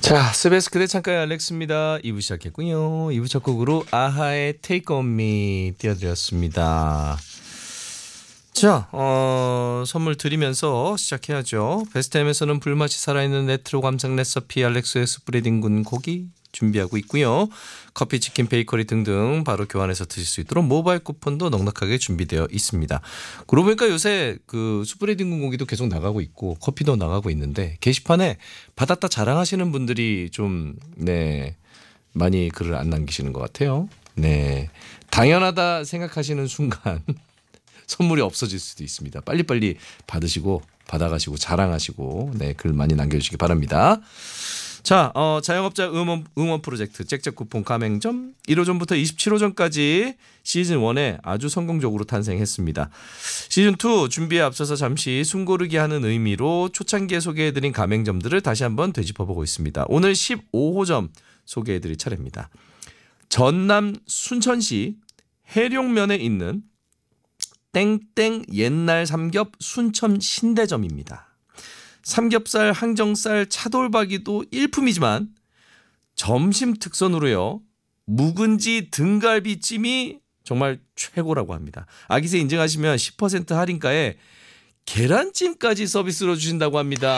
자, 스베이스 그대 창가의 알렉스입니다. 2부 시작했군요. 2부 첫 곡으로 아하의 Take On Me 띄워드렸습니다. 자, 선물 드리면서 시작해야죠. 베스트햄에서는 불맛이 살아있는 레트로 감성 레시피 알렉스의 스프레딩 군 고기 준비하고 있고요. 커피, 치킨, 베이커리 등등 바로 교환해서 드실 수 있도록 모바일 쿠폰도 넉넉하게 준비되어 있습니다. 그러고 보니까 요새 그 스프레딩 군 고기도 계속 나가고 있고 커피도 나가고 있는데 게시판에 받았다 자랑하시는 분들이 좀 많이 글을 안 남기시는 것 같아요. 네, 당연하다 생각하시는 순간 선물이 없어질 수도 있습니다. 빨리빨리 받으시고 받아가시고 자랑하시고 글 많이 남겨주시기 바랍니다. 자, 자영업자 응원 프로젝트 잭잭 쿠폰 가맹점 1호점부터 27호점까지 시즌1에 아주 성공적으로 탄생했습니다. 시즌2 준비에 앞서서 잠시 숨고르기 하는 의미로 초창기에 소개해드린 가맹점들을 다시 한번 되짚어보고 있습니다. 오늘 15호점 소개해드릴 차례입니다. 전남 순천시 해룡면에 있는 땡땡 옛날 삼겹 순천 신대점입니다. 삼겹살, 항정살, 차돌박이도 일품이지만 점심 특선으로요. 묵은지 등갈비찜이 정말 최고라고 합니다. 아기새 인증하시면 10% 할인가에 계란찜까지 서비스로 주신다고 합니다.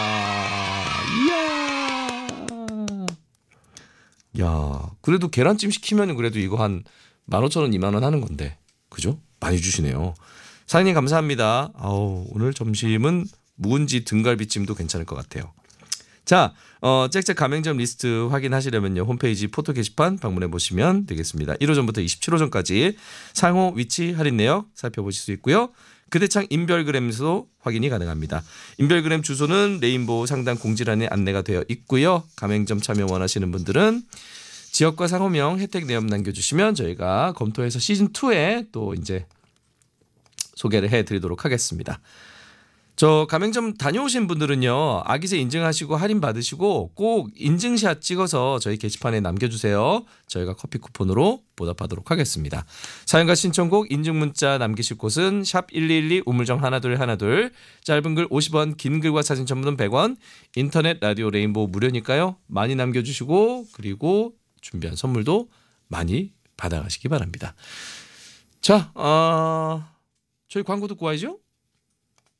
이야. 야, 그래도 계란찜 시키면 그래도 이거 한 15,000원, 20,000원 하는 건데. 그죠? 많이 주시네요. 사장님 감사합니다. 오늘 점심은 묵은지 등갈비찜도 괜찮을 것 같아요. 자, 잭잭 가맹점 리스트 확인하시려면요. 홈페이지 포토 게시판 방문해 보시면 되겠습니다. 1호점부터 27호점까지 상호 위치 할인 내역 살펴보실 수 있고요. 그대창 인별그램에서도 확인이 가능합니다. 인별그램 주소는 레인보우 상단 공지란에 안내가 되어 있고요. 가맹점 참여 원하시는 분들은 지역과 상호명 혜택 내역 남겨주시면 저희가 검토해서 시즌2에 또 이제 소개를 해드리도록 하겠습니다. 저 가맹점 다녀오신 분들은요. 아기새 인증하시고 할인 받으시고 꼭 인증샷 찍어서 저희 게시판에 남겨주세요. 저희가 커피 쿠폰으로 보답하도록 하겠습니다. 사연과 신청곡 인증문자 남기실 곳은 샵1212 우물정 1212 짧은 글 50원 긴 글과 사진 첨부는 100원 인터넷 라디오 레인보우 무료니까요. 많이 남겨주시고 그리고 준비한 선물도 많이 받아가시기 바랍니다. 자, 저희 광고 듣고 와야죠.